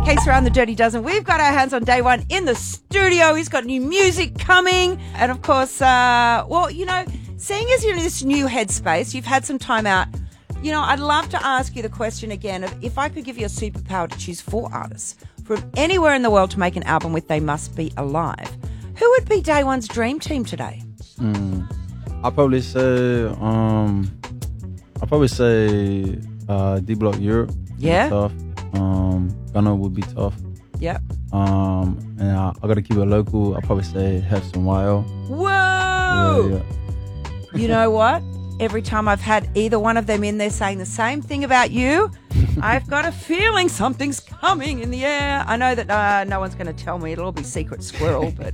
Case Around the Dirty Dozen. We've got our hands on Day One in the studio. He's got new music coming. And of course, well, you know, seeing as you're in this new headspace, you've had some time out. You know, I'd love to ask you the question again of if I could give you a superpower to choose 4 artists from anywhere in the world to make an album with They Must Be Alive, who would be Day One's dream team today? I'll probably say D Block Europe. Yeah. Tough. Gunna would be tough. Yep. And I gotta keep it local. I'll probably say Hefs and YL. Whoa! Yeah. You know what? Every time I've had either one of them in there saying the same thing about you, I've got a feeling something's coming in the air. I know that no one's going to tell me. It'll all be secret squirrel, but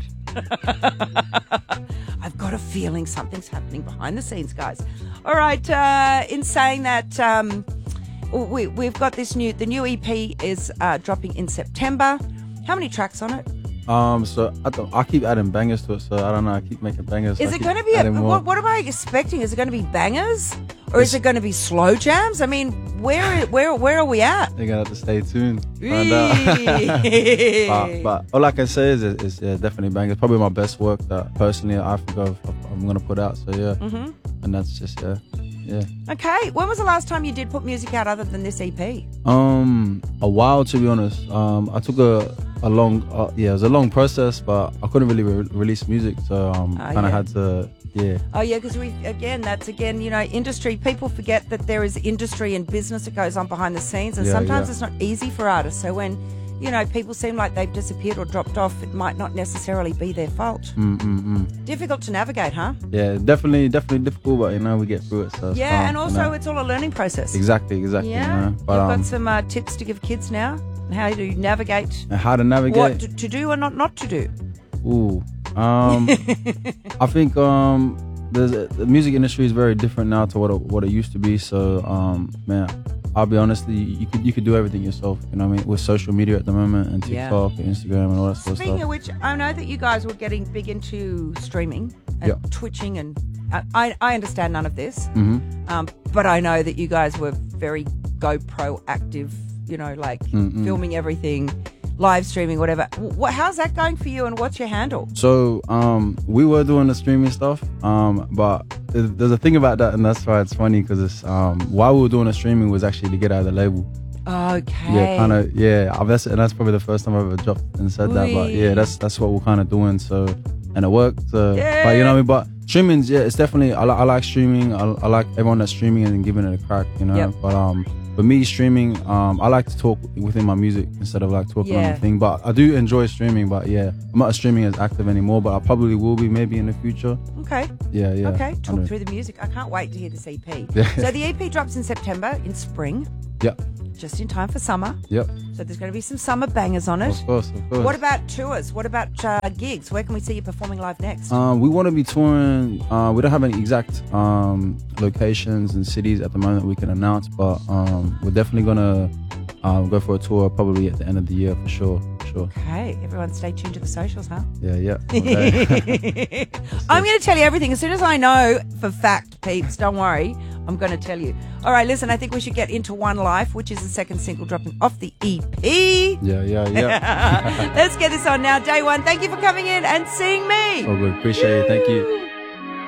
I've got a feeling something's happening behind the scenes, guys. All right. In saying that, we've got the new EP is dropping in September. How many tracks on it? So I keep adding bangers to it, so I don't know. I keep making bangers. Is it going to be what am I expecting? Is it going to be bangers, or is it going to be slow jams? I mean, where are we at? You're gonna have to stay tuned. Find out. but all I can say is definitely bangers. Probably my best work that personally I think I'm gonna put out. So yeah, and that's just yeah. Okay. When was the last time you did put music out other than this EP? A while, to be honest. I took a long, it was a long process, but I couldn't really release music, so kind of had to, Oh yeah, because that's you know, industry. People forget that there is industry and business that goes on behind the scenes, and sometimes it's not easy for artists. So when, you know, people seem like they've disappeared or dropped off, it might not necessarily be their fault. Difficult to navigate, huh? Yeah, definitely difficult, but you know, we get through it. So yeah, and also it's all a learning process. Exactly. Yeah, you know? But, you've got some tips to give kids now. How to navigate? How to navigate? What to do and not to do? Ooh, I think the music industry is very different now to what it used to be. So man, I'll be honest, you could do everything yourself. You know what I mean? With social media at the moment and TikTok and Instagram and all that sort of stuff. Speaking of which, I know that you guys were getting big into streaming and twitching, and I understand none of this, but I know that you guys were very GoPro active. You know, like filming everything, live streaming, whatever. How's that going for you, and what's your handle? So we were doing the streaming stuff, but there's a thing about that, and that's why it's funny, because it's while we were doing the streaming was actually to get out of the label. Okay. Yeah, kind of. Yeah, and that's probably the first time I've ever dropped and said that. But yeah, that's what we're kind of doing. So, and it worked. But you know what I mean. But streaming's it's definitely I like streaming. I like everyone that's streaming and giving it a crack. You know. But for me, streaming, I like to talk within my music instead of like talking on the thing. But I do enjoy streaming. But yeah, I'm not streaming as active anymore. But I probably will be maybe in the future. Okay. Yeah. Okay. Talk through the music. I can't wait to hear this EP. So the EP drops in September, in spring. Yep. Just in time for summer. Yep. So there's going to be some summer bangers on it. Of course. What about tours? What about gigs? Where can we see you performing live next? We want to be touring. We don't have any exact locations and cities at the moment we can announce, but we're definitely going to go for a tour probably at the end of the year for sure. Okay, everyone stay tuned to the socials, huh? Yeah. Okay. I'm going to tell you everything. As soon as I know for fact, peeps, don't worry, I'm going to tell you. All right, listen, I think we should get into One Life, which is the second single dropping off the EP. Yeah. Let's get this on now. Day One, thank you for coming in and seeing me. Oh, good. Appreciate it. Thank you.